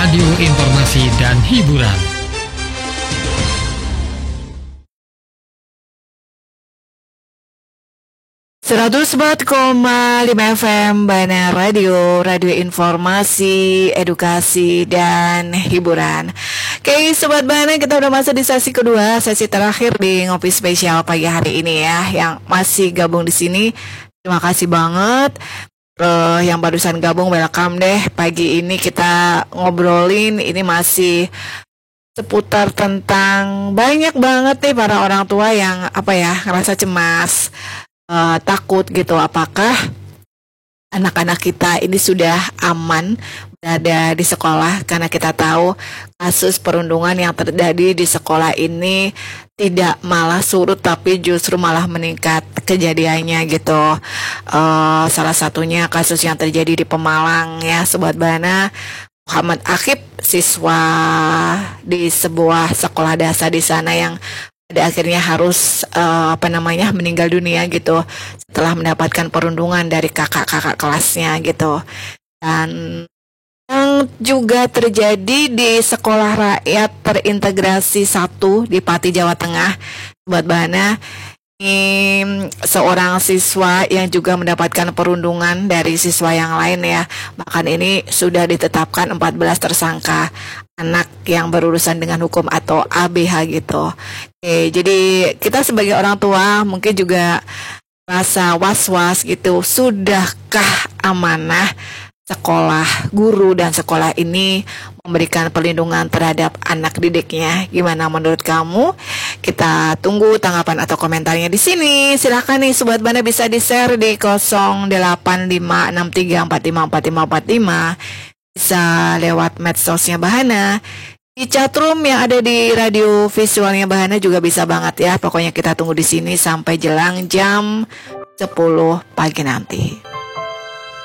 radio informasi dan hiburan. .5 FM Bana Radio, radio informasi, edukasi, dan hiburan. Oke, Sobat Bana, kita udah masuk di sesi kedua, sesi terakhir di Ngopi Spesial pagi hari ini ya. Yang masih gabung di sini, terima kasih banget. Yang barusan gabung, welcome deh. Pagi ini kita ngobrolin, ini masih seputar tentang banyak banget nih para orang tua yang ngerasa cemas, takut gitu, apakah anak-anak kita ini sudah aman berada di sekolah, karena kita tahu kasus perundungan yang terjadi di sekolah ini tidak malah surut tapi justru malah meningkat kejadiannya gitu. Salah satunya kasus yang terjadi di Pemalang ya Sobat Bana. Muhammad Akib, siswa di sebuah sekolah dasar di sana yang pada akhirnya harus meninggal dunia gitu setelah mendapatkan perundungan dari kakak-kakak kelasnya gitu. Dan yang juga terjadi di Sekolah Rakyat Terintegrasi 1 di Pati, Jawa Tengah, Sobat Bana. Ini seorang siswa yang juga mendapatkan perundungan dari siswa yang lain ya. Bahkan ini sudah ditetapkan 14 tersangka anak yang berurusan dengan hukum atau ABH gitu. Oke, jadi kita sebagai orang tua mungkin juga rasa was-was gitu. Sudahkah amanah sekolah, guru dan sekolah ini memberikan perlindungan terhadap anak didiknya? Gimana menurut kamu? Kita tunggu tanggapan atau komentarnya di sini. Silahkan nih Sobat Bana, bisa di-share di 085634545455. Bisa lewat medsosnya Bahana. Di chatroom yang ada di radio visualnya Bahana juga bisa banget ya. Pokoknya kita tunggu di sini sampai jelang jam 10 pagi nanti.